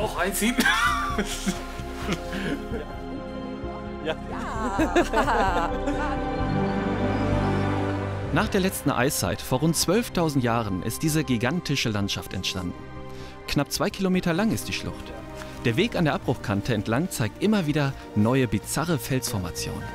auch reinziehen? Ja. Nach der letzten Eiszeit vor rund 12.000 Jahren ist diese gigantische Landschaft entstanden. Knapp 2 Kilometer lang ist die Schlucht. Der Weg an der Abbruchkante entlang zeigt immer wieder neue bizarre Felsformationen.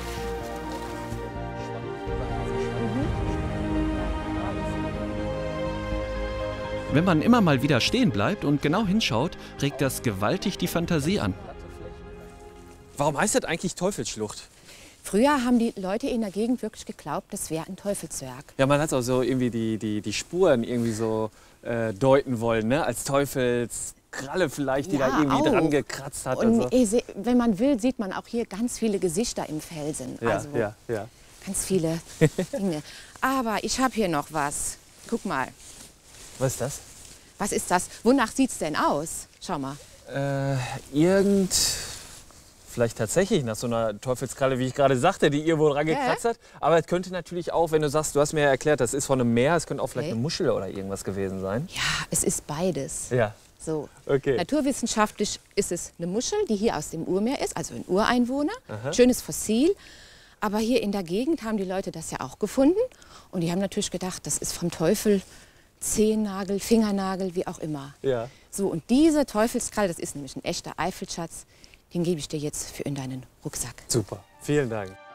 Wenn man immer mal wieder stehen bleibt und genau hinschaut, regt das gewaltig die Fantasie an. Warum heißt das eigentlich Teufelsschlucht? Früher haben die Leute in der Gegend wirklich geglaubt, das wäre ein Teufelswerk. Ja, man hat auch so irgendwie die Spuren irgendwie so deuten wollen, ne? Als Teufelskralle vielleicht, die Ja, da irgendwie auch. dran gekratzt hat. Und wenn man will, sieht man auch hier ganz viele Gesichter im Felsen. Ja, Also ja. ganz viele Dinge. Aber ich habe hier noch was. Guck mal. Was ist das? Was ist das? Wonach sieht's denn aus? Schau mal. Vielleicht tatsächlich nach so einer Teufelskralle, wie ich gerade sagte, die irgendwo dran gekratzt hat. Aber es könnte natürlich auch, wenn du sagst, du hast mir ja erklärt, das ist von einem Meer, es könnte auch vielleicht eine Muschel oder irgendwas gewesen sein. Ja, es ist beides. Ja. So. Okay. Naturwissenschaftlich ist es eine Muschel, die hier aus dem Urmeer ist, also ein Ureinwohner. Aha. Schönes Fossil. Aber hier in der Gegend haben die Leute das ja auch gefunden. Und die haben natürlich gedacht, das ist vom Teufel, Zehennagel, Fingernagel, wie auch immer. Ja. So, und diese Teufelskralle, das ist nämlich ein echter Eifelschatz, den gebe ich dir jetzt für in deinen Rucksack. Super. Vielen Dank.